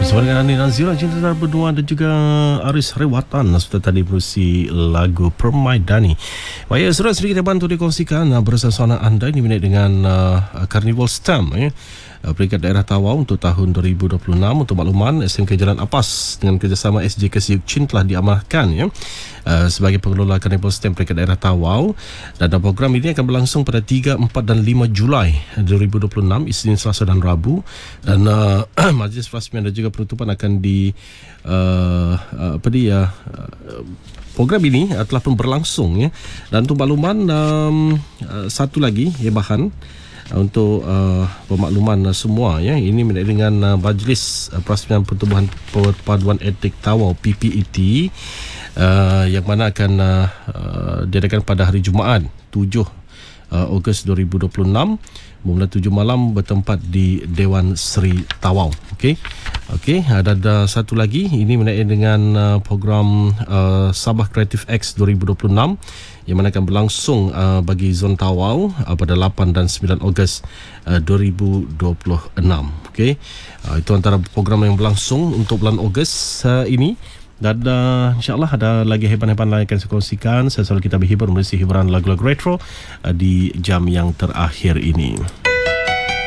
Bersama dengan Ani Nazira, Cinta Berdua dan juga Aris Rewatan sudah tadi berusi lagu Permaidani. Baik, sudah sedikit bantu dikongsikan bersama anda ini minit dengan Carnival Stamp peringkat daerah Tawau untuk tahun 2026. Untuk makluman, SMK Jalan Apas dengan kerjasama SJ Kesiuk Chin telah diamalkan sebagai pengelola Carnival Stamp peringkat daerah Tawau, dan program ini akan berlangsung pada 3, 4 dan 5 Julai 2026, Isnin, Selasa dan Rabu, dan majlis rasmian dan juga penutupan akan program ini telah pun berlangsung Dan untuk makluman, satu lagi bahan untuk pemakluman semua ini mengenai dengan Majlis Perasmian Pertubuhan Perpaduan Etnik Tawau PPET yang mana akan diadakan pada hari Jumaat 7 Ogos 2026 bermula 7 malam bertempat di Dewan Seri Tawau. Okey, ada satu lagi ini mengenai dengan program Sabah Creative X 2026 yang mana akan berlangsung bagi zon Tawau pada 8 dan 9 Ogos 2026. Okey, itu antara program yang berlangsung untuk bulan Ogos ini. Dan insyaAllah ada lagi hiburan-hiburan lain yang akan saya kongsikan. Saya selalu kita berhibur mengisi hiburan lagu-lagu retro di jam yang terakhir ini.